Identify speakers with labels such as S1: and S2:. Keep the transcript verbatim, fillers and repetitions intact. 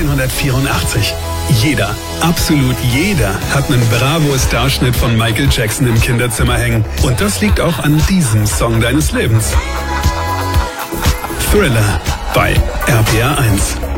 S1: neunzehnhundertvierundachtzig. Jeder, absolut jeder hat einen Bravo-Starschnitt von Michael Jackson im Kinderzimmer hängen. Und das liegt auch an diesem Song deines Lebens. Thriller bei R P R eins.